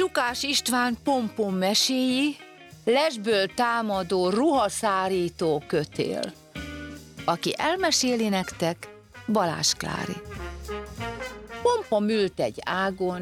Csukás István pompom meséi, lesből támadó ruhaszárító kötél. Aki elmeséli nektek, Balázs Klári. Pompom ült egy ágon,